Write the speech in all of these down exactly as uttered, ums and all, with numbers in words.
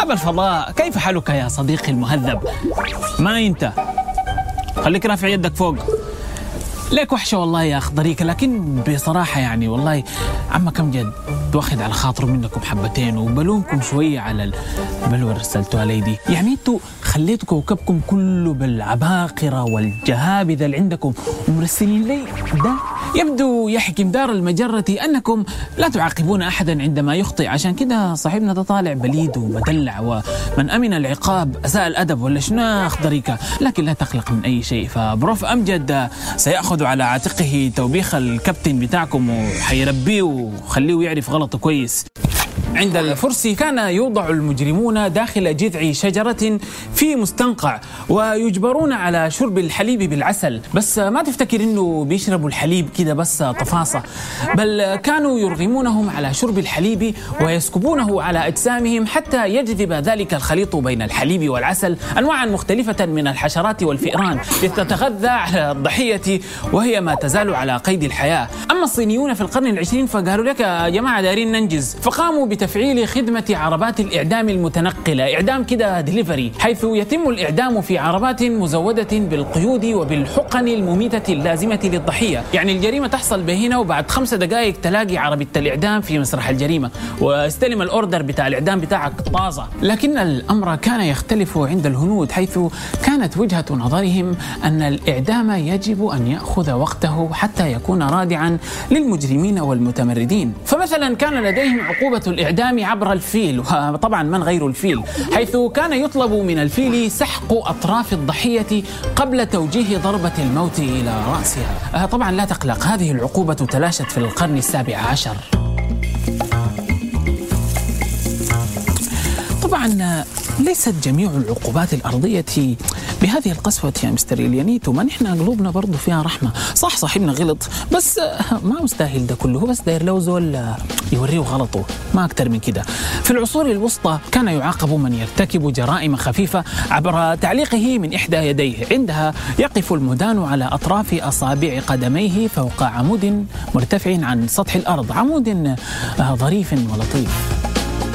أبا الفضاء، كيف حالك يا صديقي المهذب؟ ما أنت خليك رافع يدك فوق. ليك وحشة والله يا أخضريك، لكن بصراحة يعني والله عمك أمجد واخد على خاطره منكم حبتين وبلومكم شوية على البلوة اللي رسلتوها لي دي. يعني انتوا خليتوا كوكبكم كله بالعباقرة والجهابذة اللي عندكم ومرسلين لي ده. يبدو يحكي مدار المجرة أنكم لا تعاقبون أحدا عندما يخطئ، عشان كده صاحبنا ده طالع بليد ومدلع، ومن أمن العقاب أساء الأدب ولا شنو أخضريك. لكن لا تقلق من أي شيء، فبروف أمجد سيأخذ على عاتقه توبيخ الكابتن بتاعكم وحيربيه وخليه يعرف غلطه كويس. عند الفرس كان يوضع المجرمون داخل جذع شجرة في مستنقع ويجبرون على شرب الحليب بالعسل، بس ما تفتكر انه بيشربوا الحليب كده بس طفاصة، بل كانوا يرغمونهم على شرب الحليب ويسكبونه على أجسامهم حتى يجذب ذلك الخليط بين الحليب والعسل أنواعا مختلفة من الحشرات والفئران لتتغذى على الضحية وهي ما تزال على قيد الحياة. أما الصينيون في القرن العشرين فقالوا لك يا جماعة دارين ننجز، فقاموا بتفعيل خدمة عربات الإعدام المتنقلة، إعدام كده ديليفري، حيث يتم الإعدام في عربات مزودة بالقيود وبالحقن المميتة اللازمة للضحية. يعني الجريمة تحصل بهنا وبعد خمس دقائق تلاقي عربية الإعدام في مسرح الجريمة واستلم الأوردر بتاع الإعدام بتاعك طازة. لكن الأمر كان يختلف عند الهنود، حيث كانت وجهة نظرهم أن الإعدام يجب أن يأخذ وقته حتى يكون رادعا للمجرمين والمتمردين. فمثلا كان لديهم عقوبة الإعدام عبر الفيل، وطبعا من غير الفيل، حيث كان يطلب من الفيل سحق أطراف الضحية قبل توجيه ضربة الموت إلى رأسها. طبعا لا تقلق، هذه العقوبة تلاشت في القرن السابع عشر. طبعا ليست جميع العقوبات الأرضية بهذه القسوة يا مستر إليانيتو، ما نحن قلوبنا برضو فيها رحمة. صح صاحبنا غلط، بس ما مستاهل ده كله، بس داير له زول يوريه غلطه، ما أكتر من كده. في العصور الوسطى كان يعاقب من يرتكب جرائم خفيفة عبر تعليقه من إحدى يديه، عندها يقف المدان على أطراف أصابع قدميه فوق عمود مرتفع عن سطح الأرض، عمود ظريف ولطيف.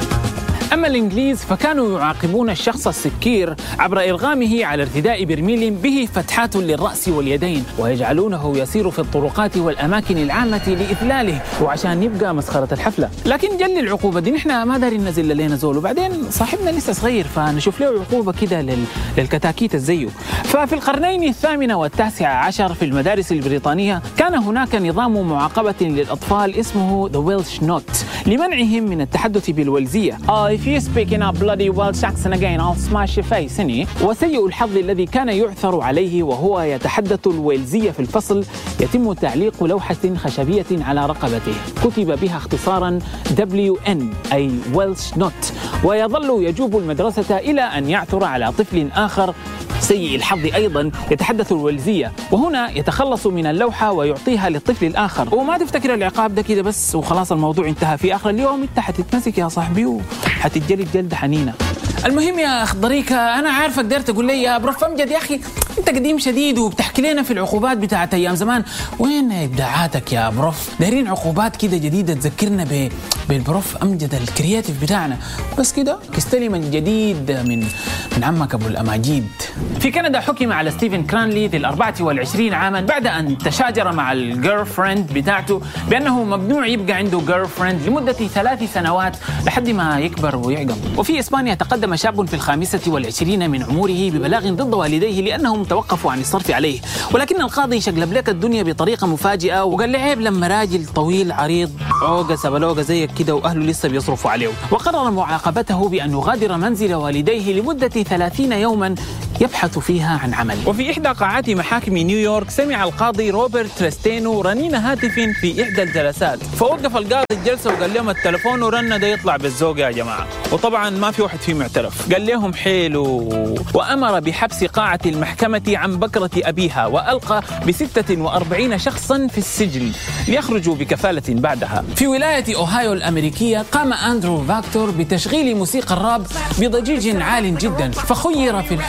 أما الإنجليز فكانوا يعاقبون الشخص السكير عبر إرغامه على ارتداء برميل به فتحات للرأس واليدين، ويجعلونه يسير في الطرقات والأماكن العامة لإذلاله وعشان يبقى مسخرة الحفلة. لكن جل العقوبة دي نحن ما دارين ننزل لنا زول، وبعدين صاحبنا لسه صغير فنشوف له عقوبة كده لل... للكتاكيت الزيه. ففي القرنين الثامن والتاسع عشر في المدارس البريطانية كان هناك نظام معاقبة للأطفال اسمه The Welsh Not لمنعهم من التحدث بالويلزية. If you speak in a bloody Welsh accent again, I'll smash your face. إني وسيء الحظ الذي كان يعثر عليه وهو يتحدث الويلزية في الفصل يتم تعليق لوحة خشبية على رقبته كتب بها اختصارا دبليو إن أي Welsh Not، ويظل يجوب المدرسة إلى أن يعثر على طفل آخر سيء الحظ أيضا يتحدث الويلزية، وهنا يتخلص من اللوحة ويعطيها للطفل الآخر. وما تفتكر العقاب ده كده بس وخلاص الموضوع انتهى، في آخر اليوم انت حتتمسك يا صاحبي وحتتجلد جلد حنينة. المهم يا أخضريكا، أنا عارفك قدرت تقول لي يا بروف أمجد يا أخي أنت قديم شديد وبتحكي لنا في العقوبات بتاعت أيام زمان، وين إبداعاتك يا بروف؟ دايرين عقوبات كده جديدة تذكرنا ب بالبروف أمجد الكرياتيف بتاعنا، بس كده كستلم الجديد من من عمك أبو الأماجيد. في كندا حكم على ستيفن كرانلي ذي الأربعة والعشرين عاما بعد أن تشاجر مع الجيرل فريند بتاعته بأنه ممنوع يبقى عنده جيرل فريند لمدة ثلاث سنوات لحد ما يكبر ويعقل. وفي إسبانيا تقدم شاب في الخامسة والعشرين من عمره ببلاغ ضد والديه لأنهم توقفوا عن الصرف عليه، ولكن القاضي شقلب لك الدنيا بطريقة مفاجئة وقال لي عيب لما راجل طويل عريض عوقة سبلوقة زيك كده وأهله لسه بيصرفوا عليه، وقرر معاقبته بأن يغادر منزل والديه لمدة ثلاثين يوما يبحث فيها عن عمل. وفي إحدى قاعات محاكم نيويورك سمع القاضي روبرت تريستينو رنين هاتف في إحدى الجلسات، فوقف القاضي الجلسة وقال لهم التلفون ورن ده يطلع بالزوق يا جماعة، وطبعا ما في واحد فيهم اعترف. قال لهم حيلو، وأمر بحبس قاعة المحكمة عن بكرة أبيها، وألقى بستة وأربعين شخصا في السجن ليخرجوا بكفالة بعدها. في ولاية أوهايو الأمريكية قام أندرو فاكتور بتشغيل موسيقى الراب بضجيج عال جدا، فخير في الحكم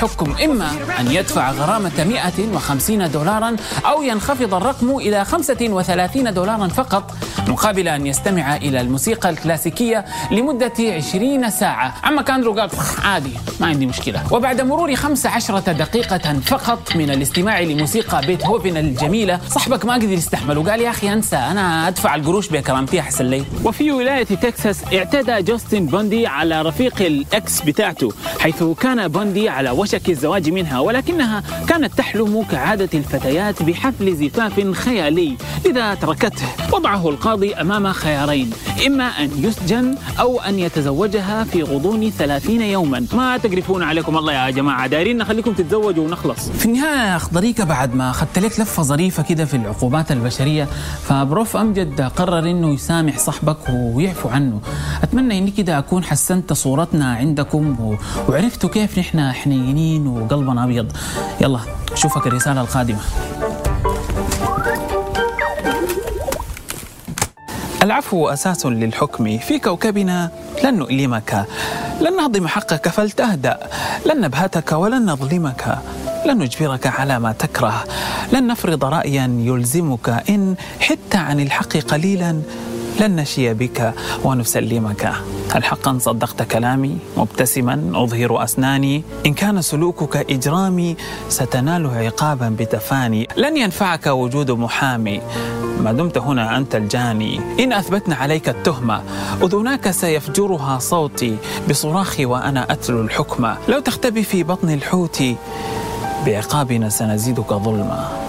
إما أن يدفع غرامة مئة وخمسين دولارا أو ينخفض الرقم إلى خمسة وثلاثين دولارا فقط مقابل أن يستمع إلى الموسيقى الكلاسيكية لمدة عشرين ساعة. عم كاندرو قال عادي ما عندي مشكلة. وبعد مرور خمس عشرة دقيقة فقط من الاستماع لموسيقى بيتهوفن الجميلة صاحبك ما قدر يستحمل وقال يا أخي أنسى أنا أدفع القروش بكرامتي أحسن لي. وفي ولاية تكساس اعتدى جاستن بوندي على رفيق الأكس بتاعته، حيث كان بوندي على وشك الزواج منها، ولكنها كانت تحلم كعادة الفتيات بحفل زفاف خيالي، لذا تركته. وضعه القاضي أمام خيارين، إما أن يسجن أو أن يتزوجها في غضون ثلاثين يوما. ما تقرفون عليكم الله يا جماعة، دايرين نخليكم تتزوجوا ونخلص. في النهاية يا أخضريكا بعد ما أخذت لك لفة ظريفة كده في العقوبات البشرية، فبروف أمجد قرر إنه يسامح صاحبك ويعفو عنه. أتمنى إني كده أكون حسنت صورتنا عندكم وعرفتوا كيف نحن حنينين وقلبنا أبيض. يلا أشوفك الرسالة القادمة. العفو أساس للحكم في كوكبنا، لن نؤلمك، لن نهضم حقك فلتهدأ، لن نبهتك ولن نظلمك، لن نجبرك على ما تكره، لن نفرض رأيا يلزمك، إن حدت عن الحق قليلا لن نشي بك ونسلمك. هل حقا صدقت كلامي مبتسما أظهر أسناني؟ إن كان سلوكك إجرامي ستنال عقابا بتفاني، لن ينفعك وجود محامي ما دمت هنا أنت الجاني. إن أثبتنا عليك التهمة أذناك سيفجرها صوتي بصراخي وأنا أتلو الحكم. لو تختبي في بطن الحوت بعقابنا سنزيدك ظلما.